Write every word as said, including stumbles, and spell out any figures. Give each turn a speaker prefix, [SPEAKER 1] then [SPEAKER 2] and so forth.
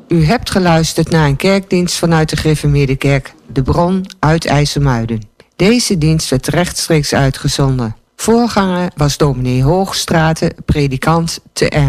[SPEAKER 1] U hebt geluisterd naar een kerkdienst vanuit de Gereformeerde Kerk De Bron uit IJsselmuiden. Deze dienst werd rechtstreeks uitgezonden. Voorganger was dominee Hoogstraten, predikant te Ermelo.